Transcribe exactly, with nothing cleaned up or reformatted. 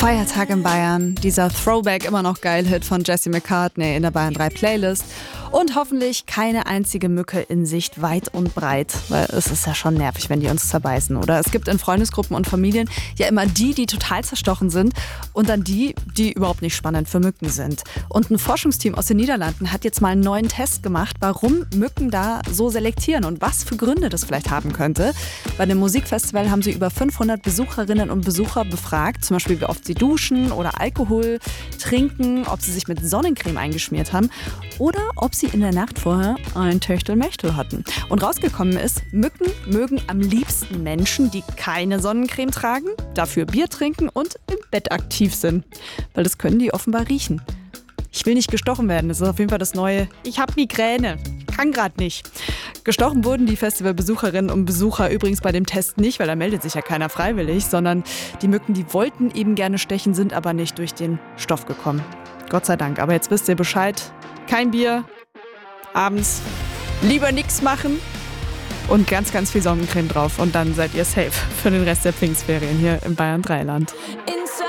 Feiertag in Bayern, dieser Throwback immer noch geil Hit von Jesse McCartney in der Bayern drei Playlist und hoffentlich keine einzige Mücke in Sicht weit und breit, weil es ist ja schon nervig, wenn die uns zerbeißen, oder? Es gibt in Freundesgruppen und Familien ja immer die, die total zerstochen sind und dann die, die überhaupt nicht spannend für Mücken sind. Und ein Forschungsteam aus den Niederlanden hat jetzt mal einen neuen Test gemacht, warum Mücken da so selektieren und was für Gründe das vielleicht haben könnte. Bei dem Musikfestival haben sie über fünfhundert Besucherinnen und Besucher befragt, zum Beispiel wie oft sie duschen oder Alkohol trinken, ob sie sich mit Sonnencreme eingeschmiert haben oder ob sie in der Nacht vorher ein Techtelmechtel hatten. Und rausgekommen ist, Mücken mögen am liebsten Menschen, die keine Sonnencreme tragen, dafür Bier trinken und im Bett aktiv sind. Weil das können die offenbar riechen. Ich will nicht gestochen werden, das ist auf jeden Fall das Neue. Ich habe Migräne, kann gerade nicht. Gestochen wurden die Festivalbesucherinnen und Besucher übrigens bei dem Test nicht, weil da meldet sich ja keiner freiwillig, sondern die Mücken, die wollten eben gerne stechen, sind aber nicht durch den Stoff gekommen. Gott sei Dank, aber jetzt wisst ihr Bescheid. Kein Bier, abends lieber nichts machen und ganz, ganz viel Sonnencreme drauf und dann seid ihr safe für den Rest der Pfingstferien hier im Bayern drei Land.